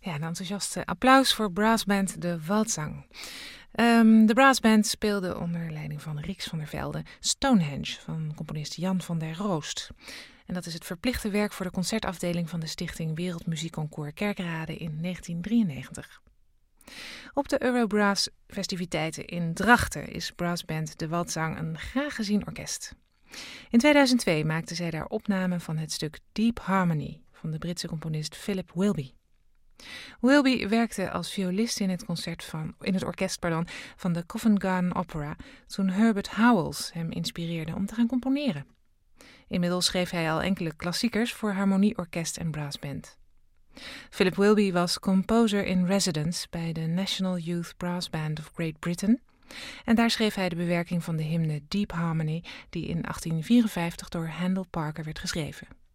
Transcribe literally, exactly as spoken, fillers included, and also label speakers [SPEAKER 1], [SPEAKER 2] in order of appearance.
[SPEAKER 1] Ja, een enthousiaste applaus voor brassband De Waldzang. Um, de brassband speelde onder leiding van Rix van der Velde Stonehenge van componist Jan van der Roost. En dat is het verplichte werk voor de concertafdeling van de Stichting Wereldmuziekconcours Kerkrade in negentien drieënnegentig. Op de Eurobrass festiviteiten in Drachten is brassband De Waldzang een graag gezien orkest. In tweeduizend twee maakte zij daar opnamen van het stuk Deep Harmony van de Britse componist Philip Wilby. Wilby werkte als violist in het, concert van, in het orkest pardon, van de Covent Garden Opera toen Herbert Howells hem inspireerde om te gaan componeren. Inmiddels schreef hij al enkele klassiekers voor harmonieorkest en brassband. Philip Wilby was composer in residence bij de National Youth Brass Band of Great Britain en daar schreef hij de bewerking van de hymne Deep Harmony die in achttien vierenvijftig door Handel Parker werd geschreven.